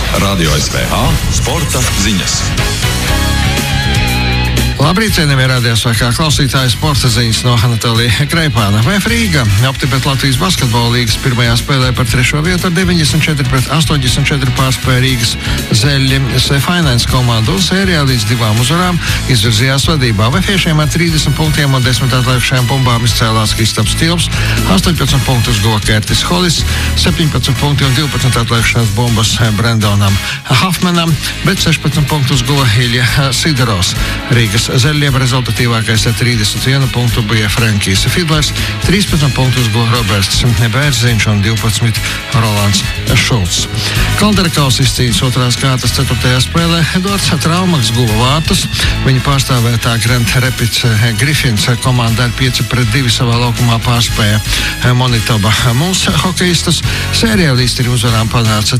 Radio SVH sporta ziņas. Labrīt, cienījamie radio-spēkā klausītāji, sporta ziņas no Anatālija Kreipāna. VF Rīga apstiprināt Latvijas basketbola līgas pirmajā spēlē par 3. vietu ar 94-84 pārspēja Rīgas Zeļi Finance komandu un sērijā līdz 2 uzvarām izvirzījās vadībā. VFiešiem ar 30 punktiem un 10 atlikušajām bumbām izcēlās Kristaps Tilps, 18 punktus guva Kertis Holis, 17 punkti un 12 atlikušās bumbas Brendonam Hafmanam, bet 16 punktus guva Ilja Sidoros. Rīgas Zeļiem rezultatīvākais ar 31 punktu bija Frankijs Fidlers, 13 punktus guva Roberts Bērziņš un 12 Rolands Šulcs. Kaldera kausa izcīņas otrās kārtas 4. spēlē Edvards Traumaks guva vārtus. Viņa pārstāvētā Grand Rapids Griffins komanda ar 5-2 savā laukumā pārspēja Manitoba Moose hokeistus. Sērijā līdz 3 uzvarām panāca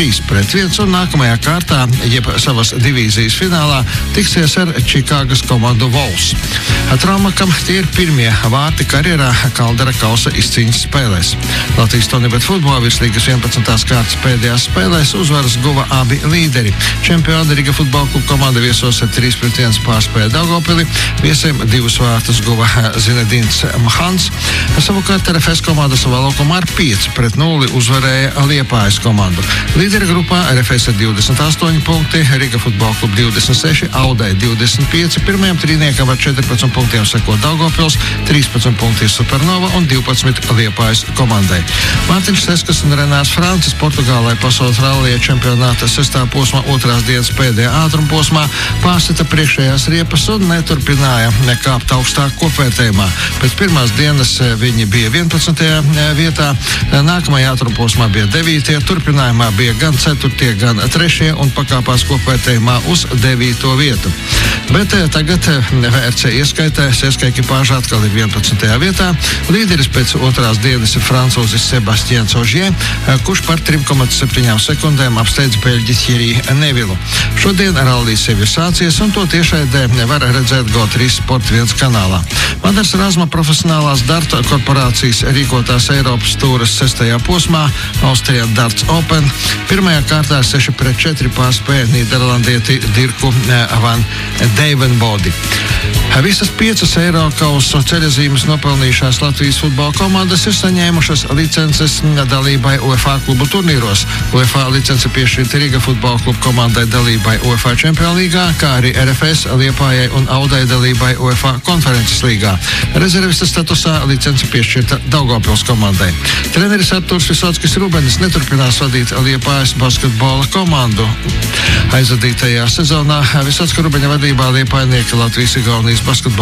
3-1 un nākamajā kārtā, jeb savas divīzijas finālā, tiksies ar Čikāgas komandu Wolves. Traumakam tie ir pirmie vārti karjerā Kaldera kausa izcīņas spēlēs. Latvijas Tonibet futbola virslīgas 11. kārtas pēdējās spēlēs uzvaras guva abi līderi. Čempioni Riga futbola kluba komanda viesos ar 3-1 pārspēja Daugavpili, viesiem 2 vārtus guva Zinedins Mahans. Savukārt RFS komanda savā laukumā ar 5-0 uzvarēja Liepājas komandu. Līderi grupā RFS ar 28 punkti, Riga futbola kluba 26, Audai 25, pirmajam trīniekam ar 14 punktiem seko Daugavpils, 13 punkti Supernova un 12 Liepājas komandai. Mārtiņš Seskas un Renārs Francis Portugālē pasaules rallija čempionāta 6. posma 2. dienas pēdējā ātruma posmā pārsita priekšējās riepas un neturpināja nekāpt augstāk kopvērtējumā. Pēc pirmās dienas viņi bija 11. vietā, nākamajā ātruma posmā bija 9. turpinājumā bija gan 4. gan 3. un pakāpās kopvērtējumā uz 9. vietu. Bet tagad VRC ieskaitē Seska ekipāža atkal ir 11. vietā. Līderis pēc 2. dienas ir francūzis Sebastians Ogier, kurš par 3,7 sekundēm apsteidz beļģi Thierry Nevilu. Šodien rallijas sevi ir sācies un to tiešraidē var redzēt GO3 Sport 1 kanālā. Madars Razma profesionālās darta korporācijas rīkotās Eiropas tūras 6. posmā Austrian Darts Open. Pirmajā kārtā 6-4 pārspēja Nīderlandieti Dirku van Dijvenbode. Visas 5 Eirokausa ceļazīmes nopelnījušās Latvijas futbola komandas ir saņēmušas licences dalībai UEFA klubu turnīros. UEFA licence piešķirta Riga futbola klubu komandai dalībai UEFA Čempionu līgā, kā arī RFS, Liepājai un Audai dalībai UEFA konferences līgā. Rezervista statusā licence piešķirta Daugavpils komandai. Treneris Arturs Visockis Rubenis neturpinās vadīt Liepājas basketbola komandu. Aizvadītajā sezonā Visocka Rubeņa vadībā liepājnieki Latvijas-Igaunijas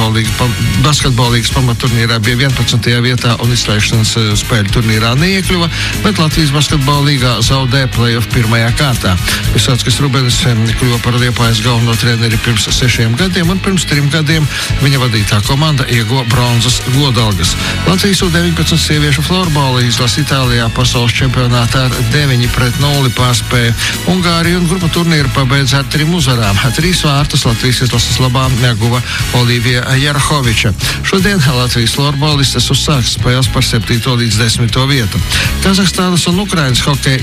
basketbolīgas pamatturnīrā bija 11. vietā un izslēgšanas spēļu turnīrā neiekļuva, bet Latvijas basketbola līgā zaudēja play-off pirmajā kārtā. Visockis Rubenis kļuva par Liepājas galveno treneri pirms 6 gadiem un pirms 3 gadiem viņa vadītā komanda ieguva bronzas godalgas. Latvijas U-19 sieviešu florbola izlase Itālijā pasaules čempionātā ar 9-0 pārspēja Ungāriju un grupu turnīru pabeidza ar 3 uzvarām. 3 vārtus Latvijas izlases labā guva Olivija Jarahoviča. Šodien Latvijas florbolistes uzsāks spēles par 7. līdz 10. vietu. Kazahstānas un Ukrainas hokeja